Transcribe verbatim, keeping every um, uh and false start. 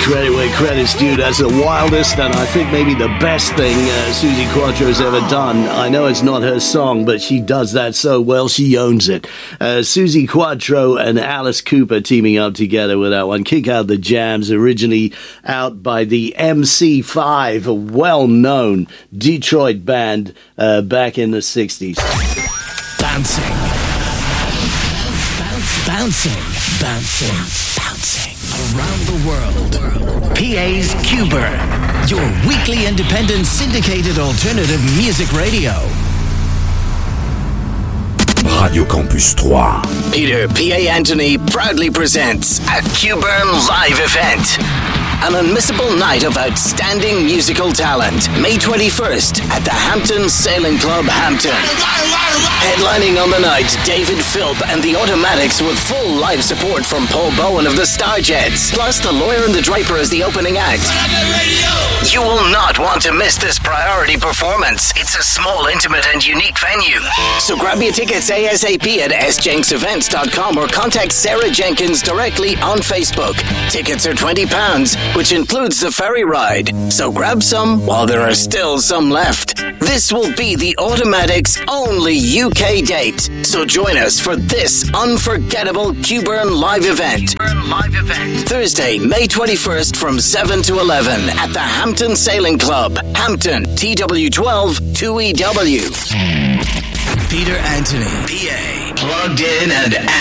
credit where credit's due. That's the wildest and I think maybe the best thing uh, Suzi Quatro's ever done. I know it's not her song, but she does that so well, she owns it. Uh, Suzi Quatro and Alice Cooper teaming up together with that one. Kick Out the Jams, originally out by the M C five, a well-known Detroit band uh, back in the sixties. Bouncing. Bouncing. Bouncing. Bouncing. Around the world. P A's Cuber. Your weekly independent syndicated alternative music radio. Radio Campus three. Peter P A Anthony proudly presents a Cuburn live event. An unmissable night of outstanding musical talent. May twenty-first at the Hampton Sailing Club, Hampton. Headlining on the night, David Philp and the Automatics with full live support from Paul Bowen of the Starjets. Plus the Lawyer and the Draper as the opening act. You will not want to miss this priority performance. It's a small, intimate and unique venue. So grab your tickets ASAP at s jenks events dot com or contact Sarah Jenkins directly on Facebook. Tickets are twenty pounds, which includes the ferry ride. So grab some while there are still some left. This will be the Automatics' only U K date. So join us for this unforgettable Cuburn live event. Live event. Thursday, May twenty-first from seven to eleven at the Hampton Sailing Club, Hampton, T W twelve two E W. Peter Anthony, P A. Plugged in and